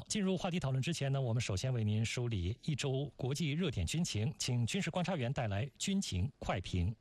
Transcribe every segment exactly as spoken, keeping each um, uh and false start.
好，进入话题讨论之前呢，我们首先为您梳理一周国际热点军情，请军事观察员带来军情快评。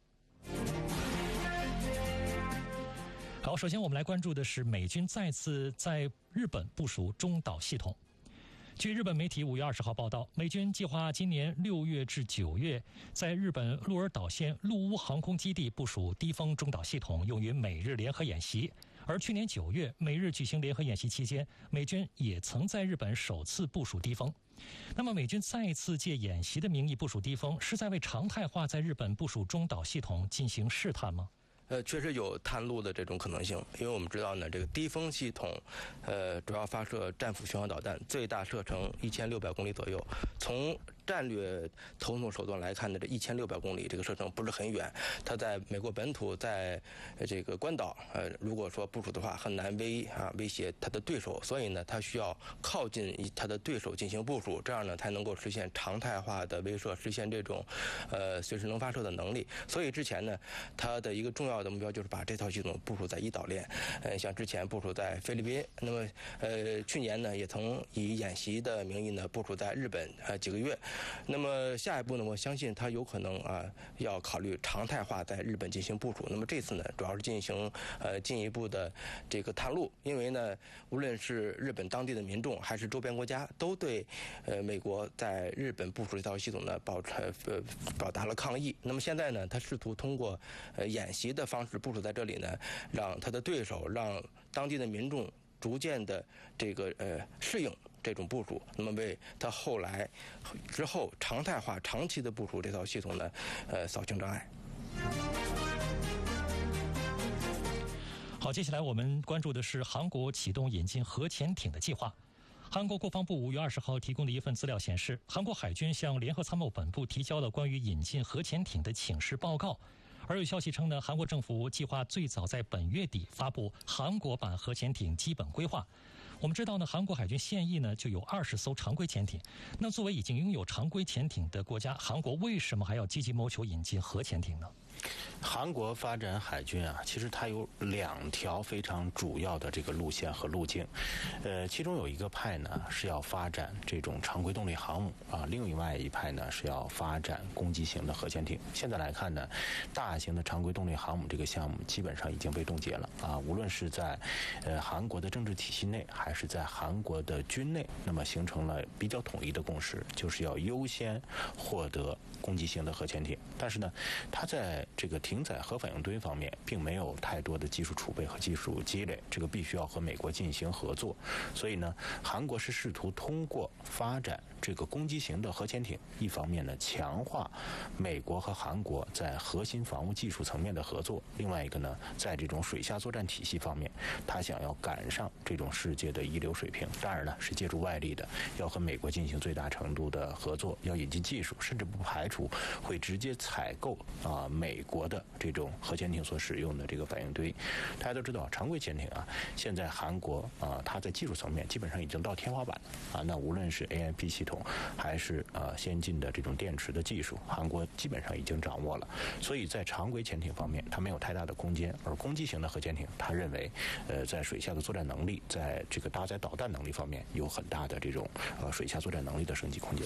好，首先我们来关注的是美军再次在日本部署中岛系统。据日本媒体五月二十号报道，美军计划今年六月至九月在日本鹿儿岛县陆屋航空基地部署低风中岛系统，用于美日联合演习。而去年九月，美日举行联合演习期间，美军也曾在日本首次部署低风。那么，美军再次借演习的名义部署低风，是在为常态化在日本部署中岛系统进行试探吗？ 呃，确实有探路的这种可能性，因为我们知道呢，这个低风系统，呃，主要发射战斧巡航导弹，最大射程一千六百公里左右。从战略投送手段来看呢，这一千六百公里这个射程不是很远，它在美国本土，在这个关岛，呃，如果说部署的话，很难威啊威胁它的对手，所以呢，它需要靠近它的对手进行部署，这样呢才能够实现常态化的威慑，实现这种呃随时能发射的能力。所以之前呢，它的一个重要的目标就是把这套系统部署在伊岛链，呃，像之前部署在菲律宾，那么呃去年呢也曾以演习的名义呢部署在日本呃几个月。那么下一步呢，我相信他有可能啊要考虑常态化在日本进行部署。那么这次呢，主要是进行呃进一步的这个探路，因为呢，无论是日本当地的民众还是周边国家，都对呃美国在日本部署这套系统呢表呃表达了抗议。那么现在呢，他试图通过呃演习的方式部署在这里呢，让他的对手，让当地的民众逐渐的这个呃适应这种部署，那么为他后来之后常态化、长期的部署这套系统呢，呃，扫清障碍。 好，接下来我们关注的是韩国启动引进核潜艇的计划。韩国国防部五月二十号提供的一份资料显示，韩国海军向联合参谋本部提交了关于引进核潜艇的请示报告。而有消息称呢，韩国政府计划最早在本月底发布韩国版核潜艇基本规划。我们知道呢，韩国海军现役呢就有二十艘常规潜艇。那作为已经拥有常规潜艇的国家，韩国为什么还要积极谋求引进核潜艇呢？ 韩国发展海军啊，其实它有两条非常主要的这个路线和路径，呃，其中有一个派呢是要发展这种常规动力航母啊，另外一派呢是要发展攻击型的核潜艇。现在来看呢，大型的常规动力航母这个项目基本上已经被冻结了啊，无论是在呃韩国的政治体系内，还是在韩国的军内，那么形成了比较统一的共识，就是要优先获得攻击型的核潜艇。但是呢，它在这个停载核反应堆方面并没有太多的技术储备和技术积累，这个必须要和美国进行合作。所以呢，韩国是试图通过发展这个攻击型的核潜艇，一方面呢强化美国和韩国在核心防务技术层面的合作，另外一个呢，在这种水下作战体系方面，他想要赶上这种世界的一流水平。当然呢，是借助外力的，要和美国进行最大程度的合作，要引进技术，甚至不排除会直接采购啊、呃、美国的这种核潜艇所使用的这个反应堆。大家都知道，常规潜艇啊，现在韩国啊、呃，它在技术层面基本上已经到天花板了啊。那无论是 A I P 系统，还是呃先进的这种电池的技术，韩国基本上已经掌握了。所以在常规潜艇方面，它没有太大的空间，而攻击型的核潜艇，他认为，呃，在水下的作战能力，在这个搭载导弹能力方面，有很大的这种呃水下作战能力的升级空间。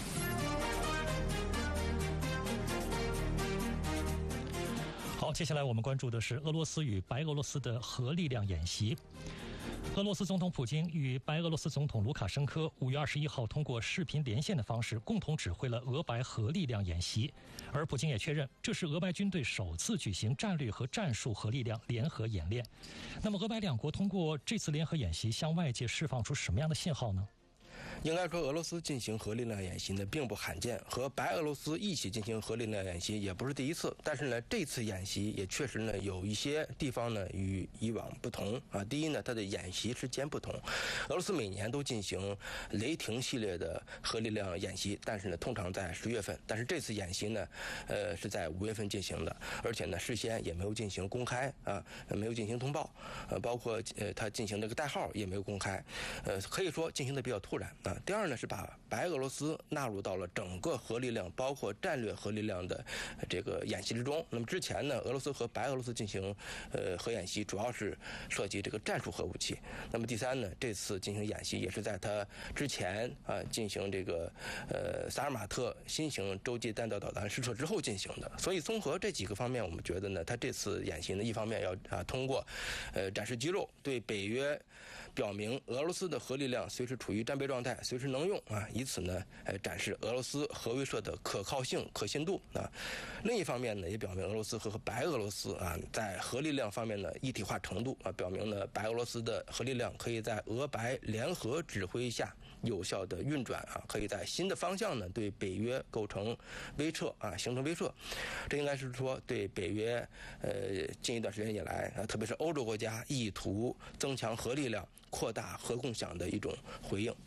好，接下来我们关注的是俄罗斯与白俄罗斯的核力量演习。俄罗斯总统普京与白俄罗斯总统卢卡申科五月二十一号通过视频连线的方式，共同指挥了俄白核力量演习。而普京也确认，这是俄白军队首次举行战略和战术核力量联合演练。那么，俄白两国通过这次联合演习，向外界释放出什么样的信号呢？ 应该说，俄罗斯进行核力量演习呢，并不罕见，和白俄罗斯一起进行核力量演习也不是第一次。但是呢，这次演习也确实呢有一些地方呢与以往不同啊。第一呢，它的演习时间不同。俄罗斯每年都进行雷霆系列的核力量演习，但是呢，通常在十月份。但是这次演习呢，呃，是在五月份进行的，而且呢，事先也没有进行公开啊，没有进行通报，呃，包括呃，它进行这个代号也没有公开，呃，可以说进行的比较突然。啊， 啊。第二呢是把白俄罗斯纳入到了整个核力量，包括战略核力量的这个演习之中。那么之前呢，俄罗斯和白俄罗斯进行呃核演习，主要是涉及这个战术核武器。那么第三呢，这次进行演习也是在它之前啊进行这个呃萨尔马特新型洲际弹道导弹试射之后进行的。所以综合这几个方面，我们觉得呢，它这次演习呢，一方面要啊通过呃展示肌肉，对北约表明俄罗斯的核力量随时处于战备状态，随时能用啊，以此呢呃展示俄罗斯核威慑的可靠性、可信度啊。另一方面呢，也表明俄罗斯和白俄罗斯啊在核力量方面的一体化程度啊，表明呢白俄罗斯的核力量可以在俄白联合指挥下有效的运转啊，可以在新的方向呢对北约构成威慑啊，形成威慑。这应该是说对北约呃近一段时间以来啊，特别是欧洲国家意图增强核力量、扩大核共享的一种回应。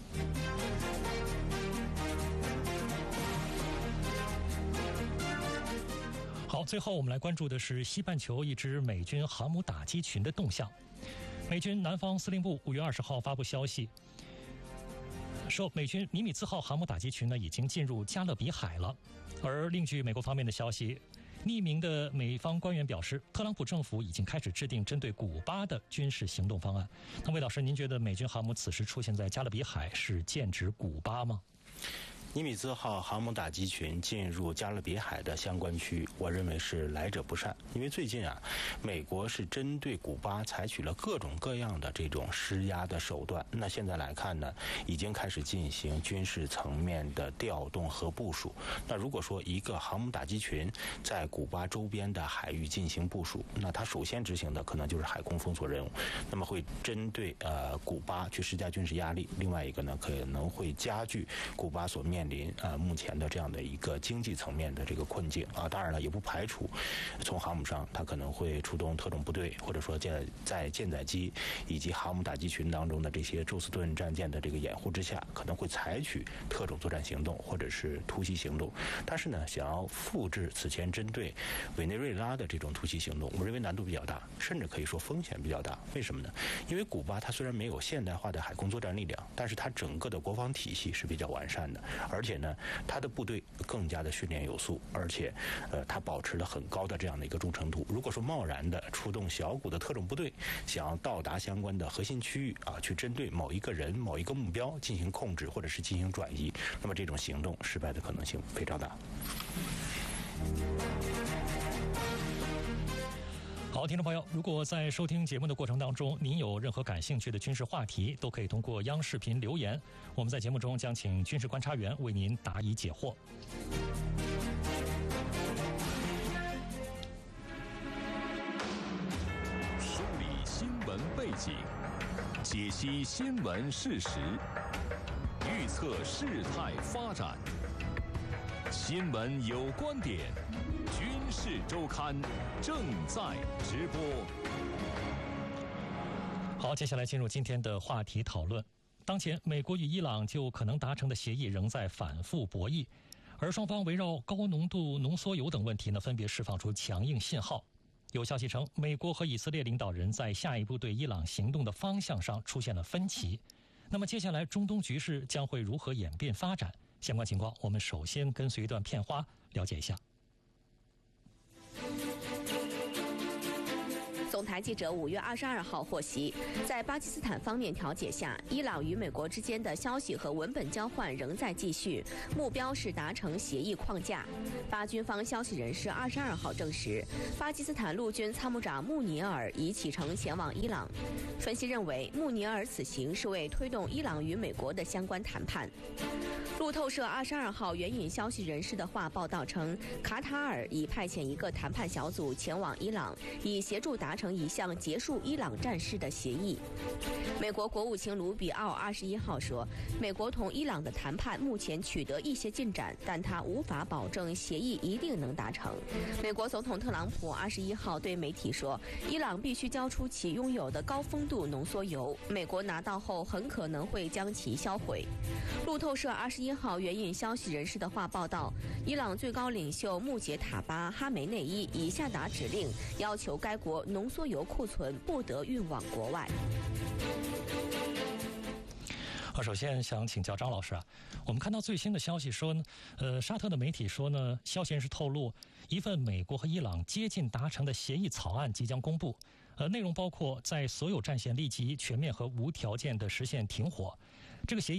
好，最后我们来关注的是西半球一支美军航母打击群的动向。美军南方司令部五月二十号发布消息，说美军尼米兹号航母打击群呢已经进入加勒比海了。而另据美国方面的消息，匿名的美方官员表示，特朗普政府已经开始制定针对古巴的军事行动方案。那魏老师，您觉得美军航母此时出现在加勒比海是剑指古巴吗？ 尼米兹号航母打击群进入加勒比海的相关区域，我认为是来者不善。因为最近啊，美国是针对古巴采取了各种各样的这种施压的手段。那现在来看呢，已经开始进行军事层面的调动和部署。那如果说一个航母打击群在古巴周边的海域进行部署，那它首先执行的可能就是海空封锁任务，那么会针对呃古巴去施加军事压力。另外一个呢，可能会加剧古巴所面面临呃目前的这样的一个经济层面的这个困境啊，当然了，也不排除从航母上它可能会出动特种部队，或者说在在舰载机以及航母打击群当中的这些宙斯盾战舰的这个掩护之下，可能会采取特种作战行动或者是突袭行动。但是呢，想要复制此前针对委内瑞拉的这种突袭行动，我认为难度比较大，甚至可以说风险比较大。为什么呢？因为古巴它虽然没有现代化的海空作战力量，但是它整个的国防体系是比较完善的。而且呢，他的部队更加的训练有素，而且，呃，他保持了很高的这样的一个忠诚度。如果说贸然的出动小股的特种部队，想要到达相关的核心区域啊，去针对某一个人、某一个目标进行控制或者是进行转移，那么这种行动失败的可能性非常大。 好，听众朋友，如果在收听节目的过程当中，您有任何感兴趣的军事话题，都可以通过央视频留言，我们在节目中将请军事观察员为您答疑解惑。 梳理新闻背景，解析新闻事实，预测事态发展。新闻有观点，军事周刊正在直播。 好，接下来进入今天的话题讨论。当前，美国与伊朗就可能达成的协议仍在反复博弈，而双方围绕高浓度浓缩铀等问题呢，分别释放出强硬信号。有消息称，美国和以色列领导人在下一步对伊朗行动的方向上出现了分歧。那么接下来中东局势将会如何演变发展？相关情况，我们首先跟随一段片花了解一下。 总台记者五月二十二号获悉，在巴基斯坦方面调解下，伊朗与美国之间的消息和文本交换仍在继续，目标是达成协议框架。巴军方消息人士二十二号证实，巴基斯坦陆军参谋长穆尼尔已启程前往伊朗。分析认为，穆尼尔此行是为推动伊朗与美国的相关谈判。路透社二十二号援引消息人士的话报道称，卡塔尔已派遣一个谈判小组前往伊朗，以协助达成一项结束伊朗战事的协议。美国国务卿卢比奥二十一号说，美国同伊朗的谈判目前取得一些进展，但他无法保证协议一定能达成。美国总统特朗普二十一号对媒体说，伊朗必须交出其拥有的高丰度浓缩铀，美国拿到后很可能会将其销毁。路透社二十一号援引消息人士的话报道，伊朗最高领袖穆杰塔巴哈梅内伊已下达指令，要求该国浓缩铀库存不得运往国外。 好，首先想请教张老师啊，我们看到最新的消息说呢，呃，沙特的媒体说呢，消息人士透露，一份美国和伊朗接近达成的协议草案即将公布，呃，内容包括在所有战线立即、全面和无条件的实现停火。这个协议